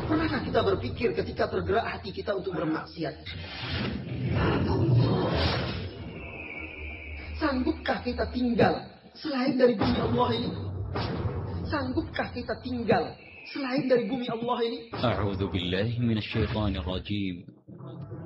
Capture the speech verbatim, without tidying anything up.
Pernahkah kita berpikir ketika tergerak hati kita untuk bermaksiat? Sanggupkah kita tinggal selain dari bumi Allah ini? Sanggupkah kita tinggal selain dari bumi Allah ini? A'udzu billahi minasyaitonir rajim.